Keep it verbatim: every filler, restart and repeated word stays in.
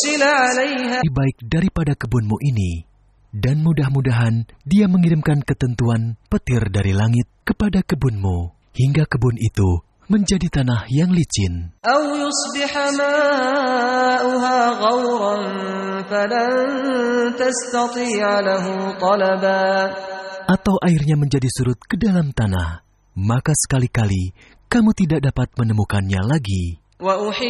lebih baik daripada kebunmu ini, dan mudah-mudahan Dia mengirimkan ketentuan petir dari langit kepada kebunmu, hingga kebun itu menjadi tanah yang licin. Atau airnya menjadi surut ke dalam tanah, maka sekali-kali kamu tidak dapat menemukannya lagi.